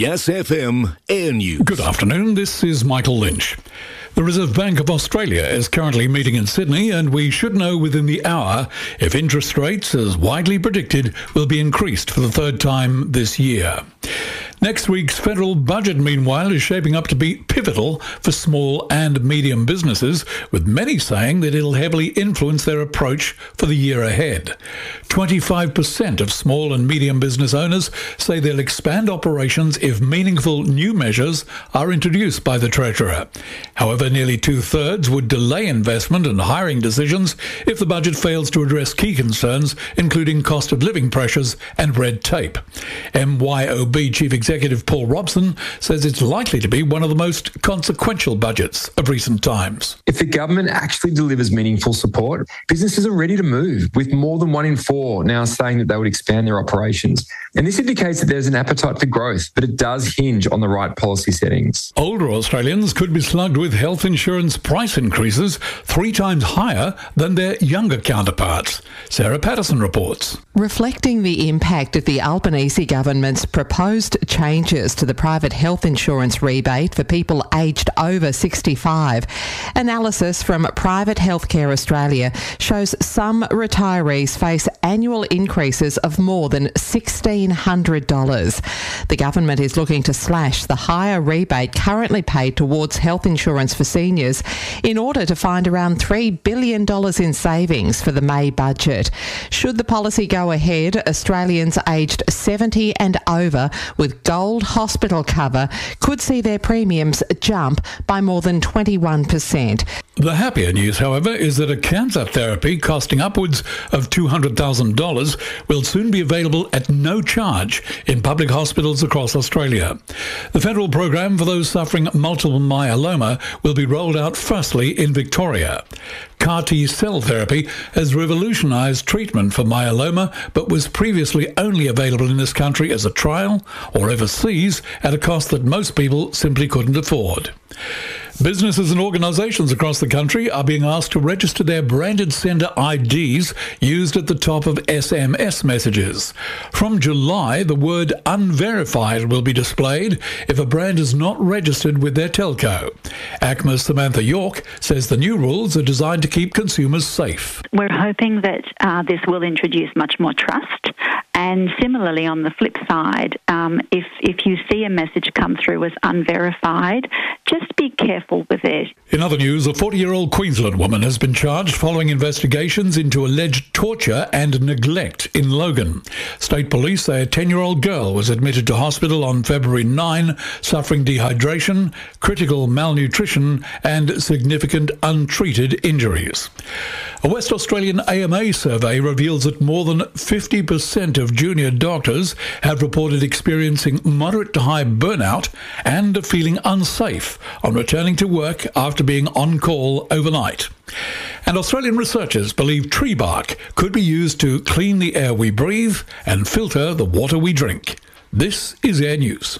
Yes FM Air News. Good afternoon, this is Michael Lynch. The Reserve Bank of Australia is currently meeting in Sydney, and we should know within the hour if interest rates, as widely predicted, will be increased for the third time this year. Next week's federal budget, meanwhile, is shaping up to be pivotal for small and medium businesses, with many saying that it'll heavily influence their approach for the year ahead. 25% of small and medium business owners say they'll expand operations if meaningful new measures are introduced by the Treasurer. However, nearly two-thirds would delay investment and hiring decisions if the budget fails to address key concerns, including cost of living pressures and red tape. MYOB Chief Executive Paul Robson says it's likely to be one of the most consequential budgets of recent times. If the government actually delivers meaningful support, businesses are ready to move, with more than 1 in 4 now saying that they would expand their operations. And this indicates that there's an appetite for growth, but it does hinge on the right policy settings. Older Australians could be slugged with health insurance price increases 3 times higher than their younger counterparts. Sarah Patterson reports. Reflecting the impact of the Albanese government's proposed changes to the private health insurance rebate for people aged over 65, analysis from Private Healthcare Australia shows some retirees face annual increases of more than $1,600. The government is looking to slash the higher rebate currently paid towards health insurance for seniors in order to find around $3 billion in savings for the May budget. Should the policy go ahead, Australians aged 70 and over with gold hospital cover could see their premiums jump by more than 21%. The happier news, however, is that a cancer therapy costing upwards of $200,000 will soon be available at no charge in public hospitals across Australia. The federal program for those suffering multiple myeloma will be rolled out firstly in Victoria. CAR T-cell therapy has revolutionised treatment for myeloma, but was previously only available in this country as a trial or overseas at a cost that most people simply couldn't afford. Businesses and organisations across the country are being asked to register their branded sender IDs used at the top of SMS messages. From July, the word unverified will be displayed if a brand is not registered with their telco. ACMA's Samantha York says the new rules are designed to keep consumers safe. We're hoping that this will introduce much more trust. And similarly, on the flip side, if you see a message come through as unverified, just be careful with it. In other news, a 40-year-old Queensland woman has been charged following investigations into alleged torture and neglect in Logan. State police say a 10-year-old girl was admitted to hospital on February 9, suffering dehydration, critical malnutrition and significant untreated injuries. A West Australian AMA survey reveals that more than 50% of junior doctors have reported experiencing moderate to high burnout and are feeling unsafe on returning to work after being on call overnight. And Australian researchers believe tree bark could be used to clean the air we breathe and filter the water we drink. This is Air News.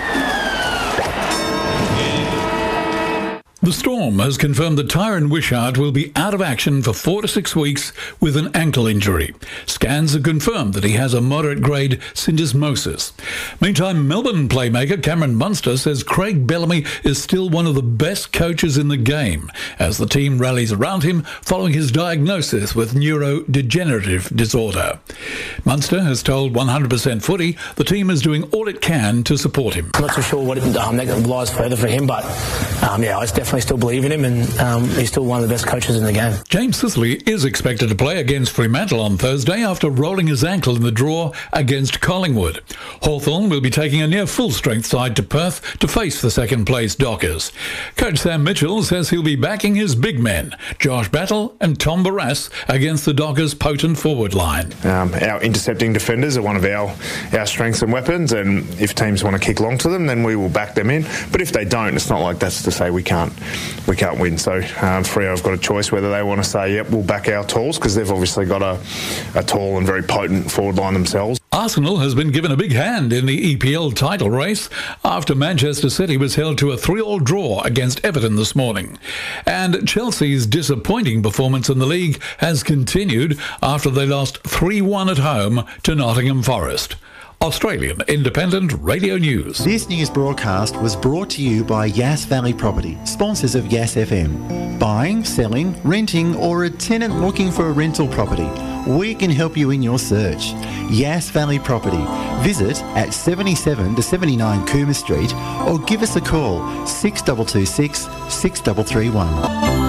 The Storm has confirmed that Tyron Wishart will be out of action for 4 to 6 weeks with an ankle injury. Scans have confirmed that he has a moderate-grade syndesmosis. Meantime, Melbourne playmaker Cameron Munster says Craig Bellamy is still one of the best coaches in the game as the team rallies around him following his diagnosis with neurodegenerative disorder. Munster has told 100% Footy the team is doing all it can to support him. I'm not too sure what that lies further for him, but I definitely still believe in him, and he's still one of the best coaches in the game. James Sicily is expected to play against Fremantle on Thursday after rolling his ankle in the draw against Collingwood. Hawthorn will be taking a near full-strength side to Perth to face the second-place Dockers. Coach Sam Mitchell says he'll be backing his big men, Josh Battle and Tom Barrass, against the Dockers' potent forward line. Our intercepting defenders are one of our strengths and weapons, and if teams want to kick long to them, then we will back them in. But if they don't, it's not like that's to say we can't win. So Freo have got a choice whether they want to say, yep, we'll back our talls, because they've obviously got a tall and very potent forward line themselves. Arsenal has been given a big hand in the EPL title race after Manchester City was held to a 3-3 draw against Everton this morning. And Chelsea's disappointing performance in the league has continued after they lost 3-1 at home to Nottingham Forest. Australian Independent Radio News. This news broadcast was brought to you by Yass Valley Property, sponsors of Yass FM. Buying, selling, renting, or a tenant looking for a rental property, we can help you in your search. Yass Valley Property. Visit at 77 to 79 Cooma Street or give us a call 6226 6331.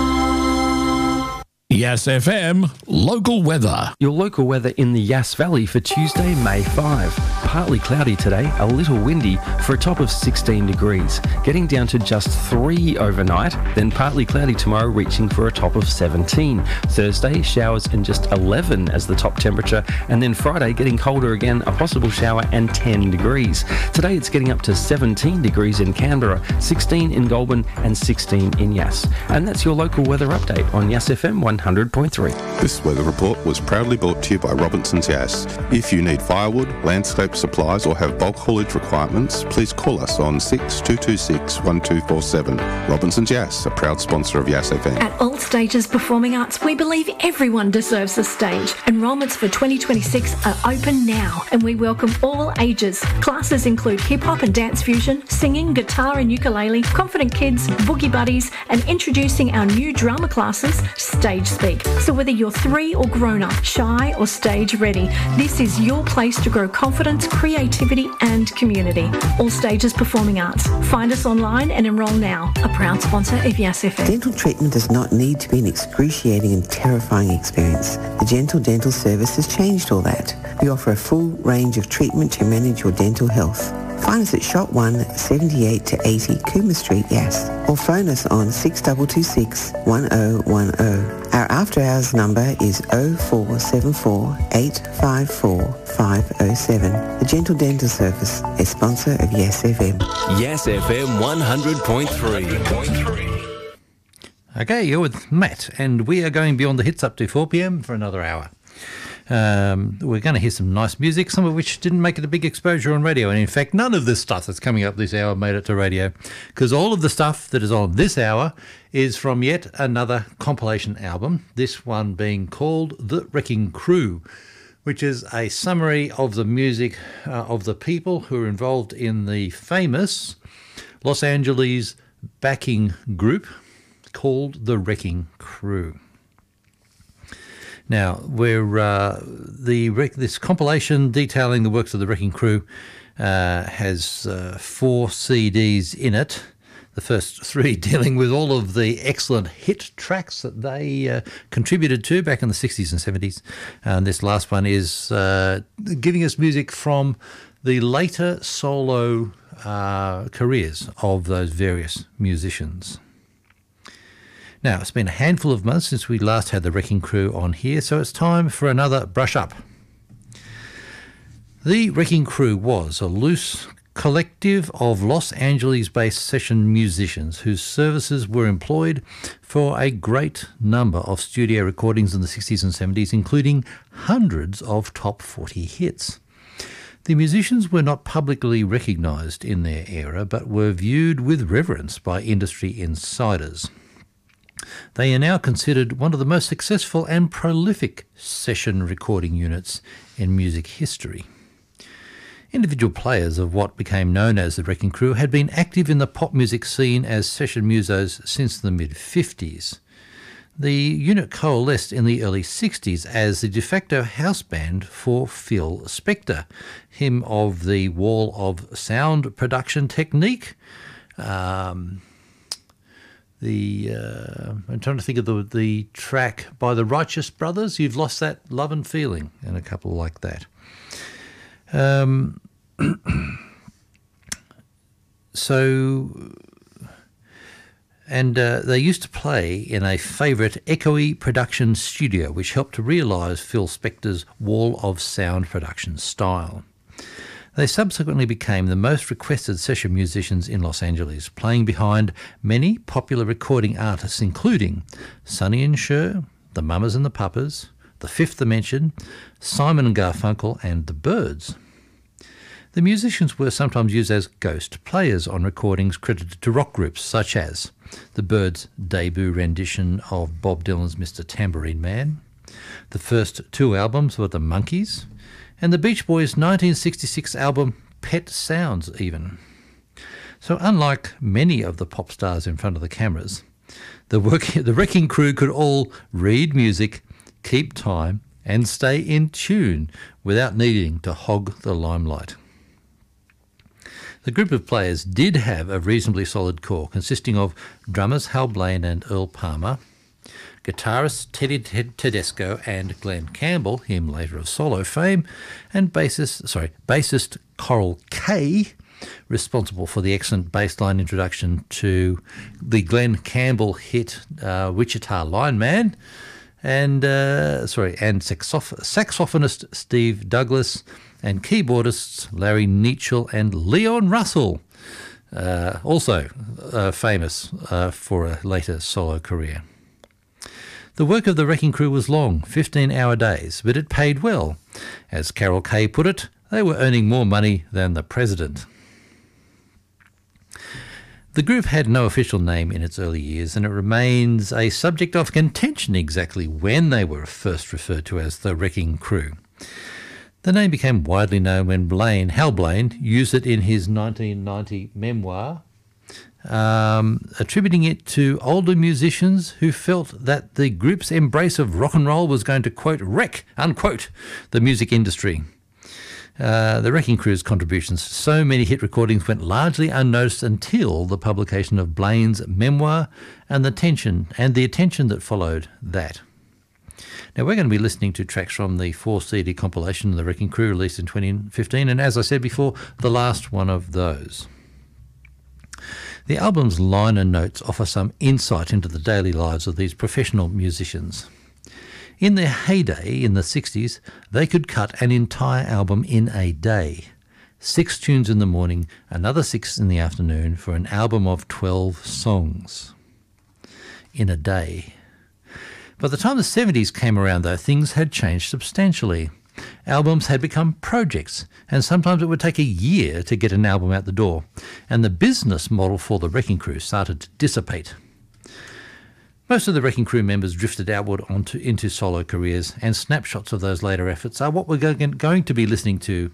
Yass FM local weather. Your local weather in the Yass Valley for Tuesday, May 5. Partly cloudy today, a little windy for a top of 16 degrees, getting down to just 3 overnight, then partly cloudy tomorrow reaching for a top of 17. Thursday, showers and just 11 as the top temperature, and then Friday getting colder again, a possible shower and 10 degrees. Today it's getting up to 17 degrees in Canberra, 16 in Goulburn and 16 in Yass. And that's your local weather update on Yass FM 100.3. This weather report was proudly brought to you by Robinson's Yass. If you need firewood, landscape supplies or have bulk haulage requirements, please call us on 6226 1247. Robinson's Yass, a proud sponsor of Yass FM. At All Stages Performing Arts, we believe everyone deserves a stage. Enrolments for 2026 are open now, and we welcome all ages. Classes include hip-hop and dance fusion, singing, guitar and ukulele, confident kids, boogie buddies, and introducing our new drama classes, Stage Speak. So whether you're 3 or grown up, shy or stage ready, this is your place to grow confidence, creativity and community. All Stages Performing Arts. Find us online and enrol now. A proud sponsor of Yass FM. Dental treatment does not need to be an excruciating and terrifying experience. The Gentle Dental Service has changed all that. We offer a full range of treatment to manage your dental health. Find us at Shop 1, 78 to 80 Cooma Street, Yass, or phone us on 6226 1010. Our after hours number is 0474 854 507. The Gentle Dental Service, a sponsor of Yass FM. Yass FM 100.3. Okay, you're with Matt, and we are going beyond the hits up to 4 p.m. for another hour. We're going to hear some nice music, some of which didn't make it a big exposure on radio. And in fact, none of this stuff that's coming up this hour made it to radio, because all of the stuff that is on this hour is from yet another compilation album, this one being called The Wrecking Crew, which is a summary of the music of the people who are involved in the famous Los Angeles backing group called The Wrecking Crew. Now, this compilation detailing the works of the Wrecking Crew has 4 CDs in it. The first 3 dealing with all of the excellent hit tracks that they contributed to back in the 60s and 70s. And this last one is giving us music from the later solo careers of those various musicians. Now, it's been a handful of months since we last had the Wrecking Crew on here, so it's time for another brush up. The Wrecking Crew was a loose collective of Los Angeles-based session musicians whose services were employed for a great number of studio recordings in the 60s and 70s, including hundreds of top 40 hits. The musicians were not publicly recognised in their era, but were viewed with reverence by industry insiders. They are now considered one of the most successful and prolific session recording units in music history. Individual players of what became known as the Wrecking Crew had been active in the pop music scene as session musos since the mid-50s. The unit coalesced in the early 60s as the de facto house band for Phil Spector, him of the Wall of Sound production technique. I'm trying to think of the track by the Righteous Brothers, You've Lost That Love and Feeling, and a couple like that. They used to play in a favourite echoey production studio, which helped to realise Phil Spector's Wall of Sound production style. They subsequently became the most requested session musicians in Los Angeles, playing behind many popular recording artists, including Sonny and Cher, the Mamas and the Papas, The Fifth Dimension, Simon and Garfunkel, and the Byrds. The musicians were sometimes used as ghost players on recordings credited to rock groups such as the Byrds' debut rendition of Bob Dylan's Mr. Tambourine Man. The first 2 albums were the Monkees, and the Beach Boys' 1966 album Pet Sounds even. So unlike many of the pop stars in front of the cameras, the Wrecking Crew could all read music, keep time and stay in tune without needing to hog the limelight. The group of players did have a reasonably solid core consisting of drummers Hal Blaine and Earl Palmer, guitarists Teddy Tedesco and Glenn Campbell, him later of solo fame, and bassist Coral Kay, responsible for the excellent bass line introduction to the Glenn Campbell hit Wichita Lineman, and saxophonist Steve Douglas, and keyboardists Larry Nietzschel and Leon Russell, also famous for a later solo career. The work of the Wrecking Crew was long, 15-hour days, but it paid well. As Carol Kay put it, they were earning more money than the president. The group had no official name in its early years, and it remains a subject of contention exactly when they were first referred to as the Wrecking Crew. The name became widely known when Hal Blaine, used it in his 1990 memoir, attributing it to older musicians who felt that the group's embrace of rock and roll was going to, quote, wreck, unquote, the music industry. The Wrecking Crew's contributions to so many hit recordings went largely unnoticed until the publication of Blaine's memoir and the attention that followed that. Now, we're going to be listening to tracks from the 4-CD compilation of the Wrecking Crew released in 2015, and as I said before, the last one of those. The album's liner notes offer some insight into the daily lives of these professional musicians. In their heyday in the 60s, they could cut an entire album in a day. 6 tunes in the morning, another 6 in the afternoon for an album of 12 songs. In a day. By the time the 70s came around, though, things had changed substantially. Albums had become projects, and sometimes it would take a year to get an album out the door, and the business model for the Wrecking Crew started to dissipate. Most of the Wrecking Crew members drifted outward into solo careers, and snapshots of those later efforts are what we're going to be listening to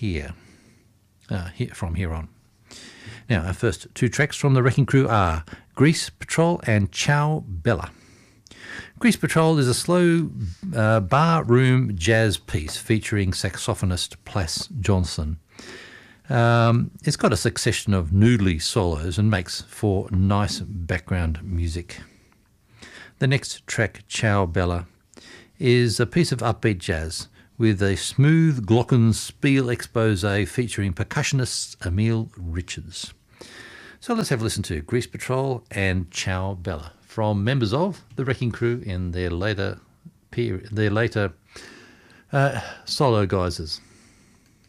from here on. Now, our first 2 tracks from the Wrecking Crew are Grease Patrol and Ciao Bella. Grease Patrol is a slow bar-room jazz piece featuring saxophonist Plas Johnson. It's got a succession of noodly solos and makes for nice background music. The next track, Ciao Bella, is a piece of upbeat jazz with a smooth glockenspiel expose featuring percussionist Emile Richards. So let's have a listen to Grease Patrol and Ciao Bella from members of the Wrecking Crew in their later solo guises.